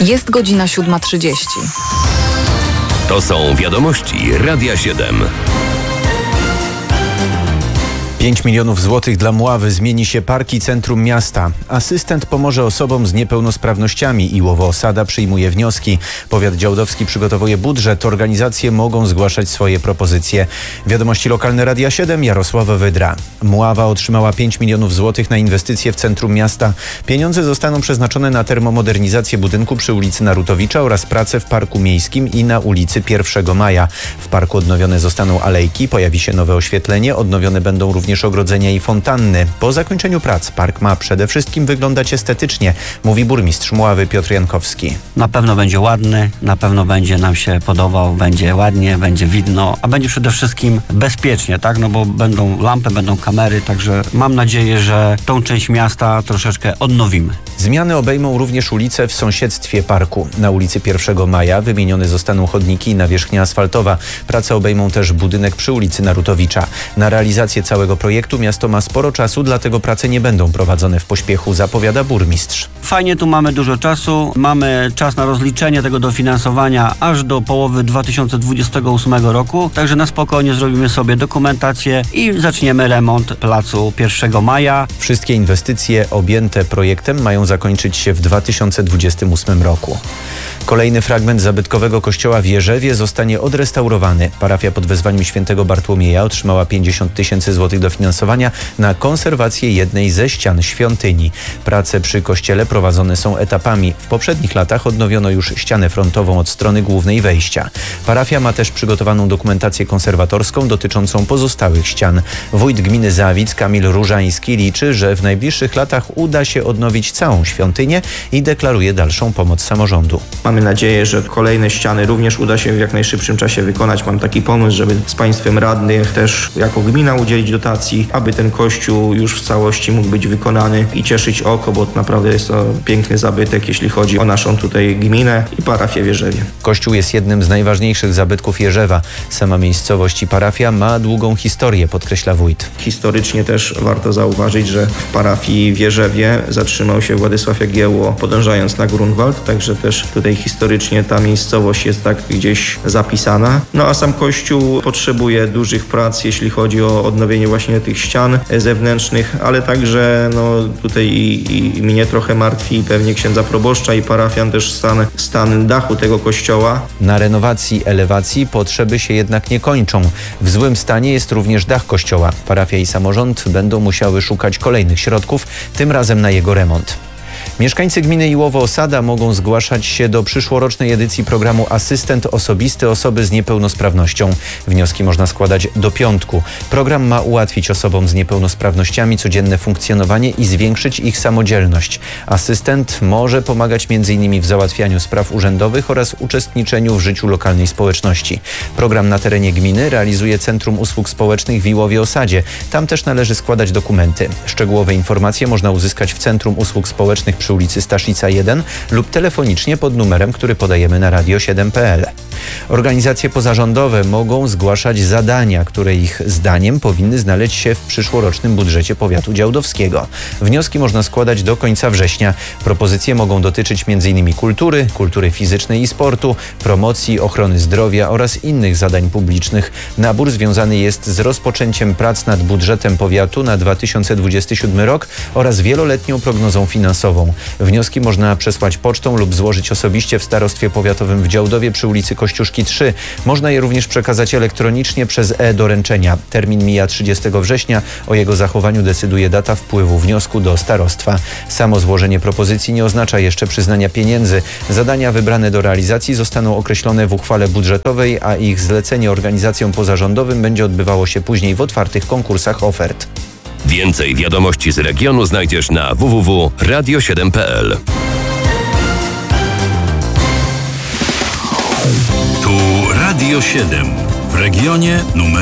Jest godzina 7:30. To są wiadomości Radia 7. 5 milionów złotych dla Mławy zmieni się park i centrum miasta. Asystent pomoże osobom z niepełnosprawnościami. Iłowo-Osada przyjmuje wnioski. Powiat działdowski przygotowuje budżet. Organizacje mogą zgłaszać swoje propozycje. Wiadomości lokalne Radia 7, Jarosław Wydra. Mława otrzymała 5 milionów złotych na inwestycje w centrum miasta. Pieniądze zostaną przeznaczone na termomodernizację budynku przy ulicy Narutowicza oraz prace w parku miejskim i na ulicy 1 Maja. W parku odnowione zostaną alejki, pojawi się nowe oświetlenie, odnowione będą również ogrodzenia i fontanny. Po zakończeniu prac park ma przede wszystkim wyglądać estetycznie, mówi burmistrz Mławy Piotr Jankowski. Na pewno będzie ładny, na pewno będzie nam się podobał, będzie ładnie, będzie widno, a będzie przede wszystkim bezpiecznie, tak? No bo będą lampy, będą kamery, także mam nadzieję, że tą część miasta troszeczkę odnowimy. Zmiany obejmą również ulice w sąsiedztwie parku. Na ulicy 1 Maja wymienione zostaną chodniki i nawierzchnia asfaltowa. Prace obejmą też budynek przy ulicy Narutowicza. Na realizację całego projektu miasto ma sporo czasu, dlatego prace nie będą prowadzone w pośpiechu, zapowiada burmistrz. Fajnie, tu mamy dużo czasu, mamy czas na rozliczenie tego dofinansowania aż do połowy 2028 roku, także na spokojnie zrobimy sobie dokumentację i zaczniemy remont placu 1 Maja. Wszystkie inwestycje objęte projektem mają zakończyć się w 2028 roku. Kolejny fragment zabytkowego kościoła w Jerzewie zostanie odrestaurowany. Parafia pod wezwaniem świętego Bartłomieja otrzymała 50 tysięcy złotych dofinansowania na konserwację jednej ze ścian świątyni. Prace przy kościele prowadzone są etapami. W poprzednich latach odnowiono już ścianę frontową od strony głównej wejścia. Parafia ma też przygotowaną dokumentację konserwatorską dotyczącą pozostałych ścian. Wójt gminy Zawidz Kamil Różański liczy, że w najbliższych latach uda się odnowić całą świątynię i deklaruje dalszą pomoc samorządu. Mamy nadzieję, że kolejne ściany również uda się w jak najszybszym czasie wykonać. Mam taki pomysł, żeby z państwem radnych też jako gmina udzielić dotacji, aby ten kościół już w całości mógł być wykonany i cieszyć oko, bo naprawdę jest to piękny zabytek, jeśli chodzi o naszą tutaj gminę i parafię w Jerzewie. Kościół jest jednym z najważniejszych zabytków Jerzewa. Sama miejscowość i parafia ma długą historię, podkreśla wójt. Historycznie też warto zauważyć, że w parafii w Jerzewie zatrzymał się Władysław Jagiełło, podążając na Grunwald, także też tutaj historycznie ta miejscowość jest tak gdzieś zapisana. No a sam kościół potrzebuje dużych prac, jeśli chodzi o odnowienie właśnie tych ścian zewnętrznych, ale także tutaj i mnie trochę martwi pewnie księdza proboszcza i parafian też stan dachu tego kościoła. Na renowacji elewacji potrzeby się jednak nie kończą. W złym stanie jest również dach kościoła. Parafia i samorząd będą musiały szukać kolejnych środków, tym razem na jego remont. Mieszkańcy gminy Iłowo-Osada mogą zgłaszać się do przyszłorocznej edycji programu Asystent Osobisty Osoby z Niepełnosprawnością. Wnioski można składać do piątku. Program ma ułatwić osobom z niepełnosprawnościami codzienne funkcjonowanie i zwiększyć ich samodzielność. Asystent może pomagać m.in. w załatwianiu spraw urzędowych oraz uczestniczeniu w życiu lokalnej społeczności. Program na terenie gminy realizuje Centrum Usług Społecznych w Iłowie-Osadzie. Tam też należy składać dokumenty. Szczegółowe informacje można uzyskać w Centrum Usług Społecznych przy ulicy Staszica 1 lub telefonicznie pod numerem, który podajemy na radio7.pl. Organizacje pozarządowe mogą zgłaszać zadania, które ich zdaniem powinny znaleźć się w przyszłorocznym budżecie powiatu działdowskiego. Wnioski można składać do końca września. Propozycje mogą dotyczyć m.in. kultury fizycznej i sportu, promocji, ochrony zdrowia oraz innych zadań publicznych. Nabór związany jest z rozpoczęciem prac nad budżetem powiatu na 2027 rok oraz wieloletnią prognozą finansową. Wnioski można przesłać pocztą lub złożyć osobiście w Starostwie Powiatowym w Działdowie przy ulicy Kościuszki 3. Można je również przekazać elektronicznie przez e-doręczenia. Termin mija 30 września. O jego zachowaniu decyduje data wpływu wniosku do starostwa. Samo złożenie propozycji nie oznacza jeszcze przyznania pieniędzy. Zadania wybrane do realizacji zostaną określone w uchwale budżetowej, a ich zlecenie organizacjom pozarządowym będzie odbywało się później w otwartych konkursach ofert. Więcej wiadomości z regionu znajdziesz na www.radio7.pl. Tu Radio 7 w regionie numer